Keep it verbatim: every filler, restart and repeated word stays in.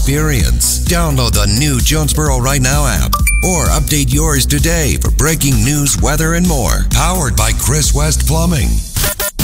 experience. Download the new Jonesboro Right Now app or update yours today for breaking news, weather, and more. Powered by Chris West Plumbing.